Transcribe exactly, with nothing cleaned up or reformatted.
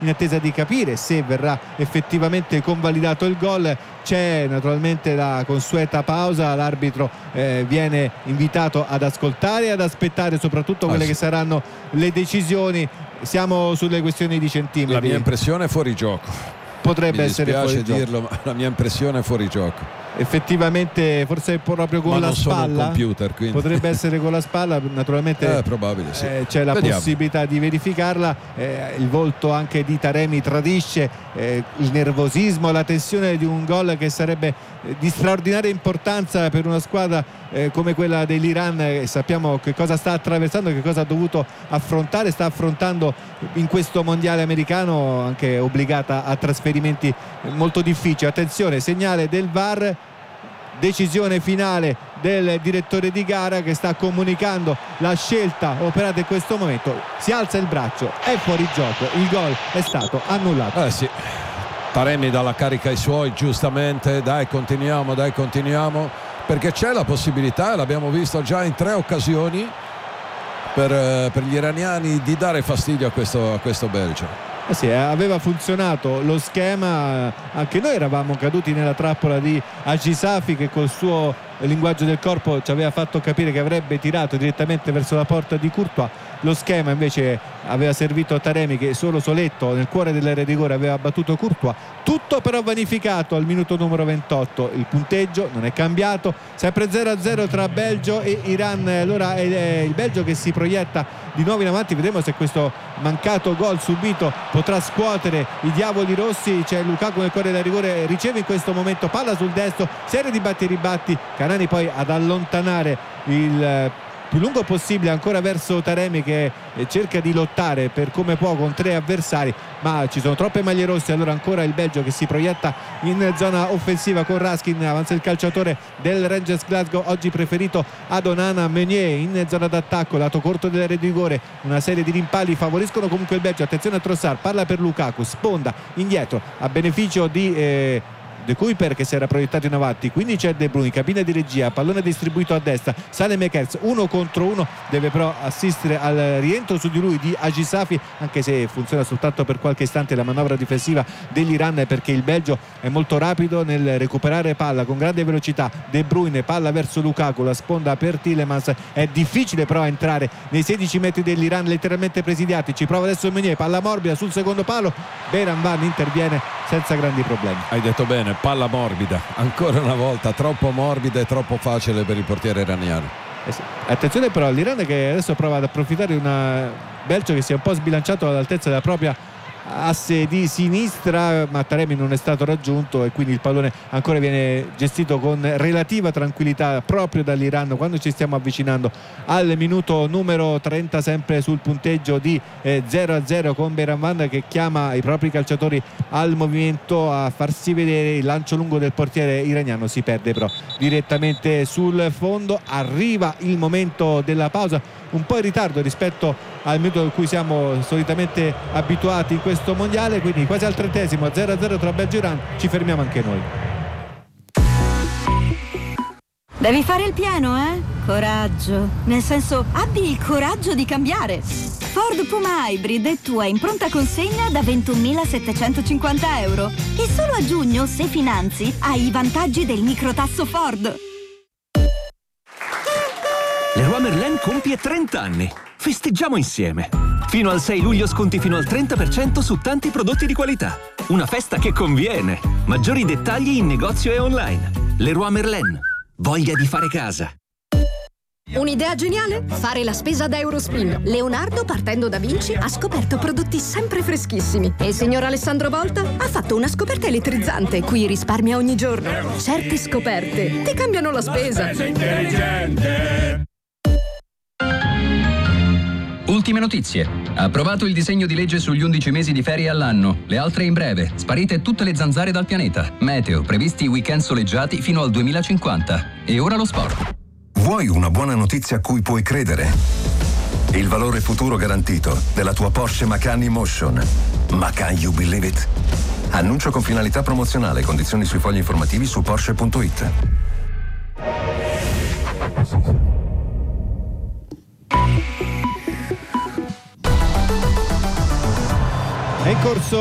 in attesa di capire se verrà effettivamente convalidato il gol. C'è naturalmente la consueta pausa, l'arbitro eh, viene invitato ad ascoltare e ad aspettare soprattutto quelle ah, sì. che saranno le decisioni. Siamo sulle questioni di centimetri. La mia impressione è fuori gioco. Potrebbe Mi essere fuori gioco. dirlo, ma la mia impressione è fuori gioco. Effettivamente forse proprio con ma la non spalla sono un computer, quindi. potrebbe essere con la spalla, naturalmente eh, probabile, sì. eh, c'è la Vediamo. possibilità di verificarla. Eh, il volto anche di Taremi tradisce eh, il nervosismo, la tensione di un gol che sarebbe eh, di straordinaria importanza per una squadra eh, come quella dell'Iran. Eh, sappiamo che cosa sta attraversando, che cosa ha dovuto affrontare, sta affrontando in questo mondiale americano, anche obbligata a trasferimenti molto difficili. Attenzione, segnale del V A R, decisione finale del direttore di gara che sta comunicando la scelta operata in questo momento. Si alza il braccio, è fuori gioco, il gol è stato annullato. Eh sì, Taremi dà la carica ai suoi, giustamente, dai continuiamo, dai continuiamo, perché c'è la possibilità, l'abbiamo visto già in tre occasioni, per, per gli iraniani di dare fastidio a questo, a questo Belgio. Eh sì, aveva funzionato lo schema, anche noi eravamo caduti nella trappola di Haji Safi, che col suo linguaggio del corpo ci aveva fatto capire che avrebbe tirato direttamente verso la porta di Courtois. Lo schema invece aveva servito a Taremi, che solo soletto nel cuore dell'area di rigore aveva battuto Courtois. Tutto però vanificato al minuto numero ventotto. Il punteggio non è cambiato, sempre zero a zero tra Belgio e Iran. Allora è il Belgio che si proietta di nuovo in avanti. Vedremo se questo mancato gol subito potrà scuotere i diavoli rossi. C'è Lukaku nel cuore della rigore, riceve in questo momento palla sul destro, serie di batti e ribatti, Canani poi ad allontanare il più lungo possibile ancora verso Taremi, che cerca di lottare per come può con tre avversari, ma ci sono troppe maglie rosse. Allora ancora il Belgio che si proietta in zona offensiva con Raskin, avanza il calciatore del Rangers Glasgow, oggi preferito ad Onana. Meunier in zona d'attacco, lato corto dell'area di rigore, una serie di rimpalli favoriscono comunque il Belgio. Attenzione a Trossard, palla per Lukaku, sponda indietro a beneficio di eh, De Kuyper, che si era proiettato in avanti. Quindi c'è De Bruyne, cabina di regia, pallone distribuito a destra, sale Mekers uno contro uno, deve però assistere al rientro su di lui di Haji Safi, anche se funziona soltanto per qualche istante la manovra difensiva dell'Iran, perché il Belgio è molto rapido nel recuperare palla con grande velocità. De Bruyne, palla verso Lukaku, la sponda per Tielemans, è difficile però entrare nei sedici metri dell'Iran letteralmente presidiati. Ci prova adesso Meunier, palla morbida sul secondo palo, Beranvan interviene senza grandi problemi. Hai detto bene, palla morbida, ancora una volta troppo morbida e troppo facile per il portiere iraniano. Eh sì. Attenzione però all'Iran, che adesso prova ad approfittare di un Belgio che si è un po' sbilanciato all'altezza della propria asse di sinistra, ma Taremi non è stato raggiunto e quindi il pallone ancora viene gestito con relativa tranquillità proprio dall'Iran. Quando ci stiamo avvicinando al minuto numero trenta, sempre sul punteggio di eh, zero a zero, con Beranvan che chiama i propri calciatori al movimento, a farsi vedere. Il lancio lungo del portiere iraniano si perde però direttamente sul fondo. Arriva il momento della pausa, un po' in ritardo rispetto al minuto a cui siamo solitamente abituati in questo mondiale, quindi quasi al trentesimo, zero a zero tra Belgio e Iran. Ci fermiamo anche noi. Devi fare il pieno, eh? Coraggio, nel senso, abbi il coraggio di cambiare. Ford Puma Hybrid è tua in pronta consegna da ventunomilasettecentocinquanta euro e solo a giugno, se finanzi, hai i vantaggi del microtasso Ford. Leroy Merlin compie trenta anni. Festeggiamo insieme. Fino al sei luglio sconti fino al trenta per cento su tanti prodotti di qualità. Una festa che conviene. Maggiori dettagli in negozio e online. Leroy Merlin. Voglia di fare casa. Un'idea geniale? Fare la spesa da Eurospin. Leonardo, partendo da Vinci, ha scoperto prodotti sempre freschissimi. E il signor Alessandro Volta ha fatto una scoperta elettrizzante, cui risparmia ogni giorno. Certe scoperte ti cambiano la spesa. La spesa intelligente. Ultime notizie. Approvato il disegno di legge sugli undici mesi di ferie all'anno. Le altre in breve. Sparite tutte le zanzare dal pianeta. Meteo. Previsti weekend soleggiati fino al duemilacinquanta. E ora lo sport. Vuoi una buona notizia a cui puoi credere? Il valore futuro garantito della tua Porsche Macan Emotion. Macan, you believe it? Annuncio con finalità promozionale. Condizioni sui fogli informativi su Porsche punto it. È È in corso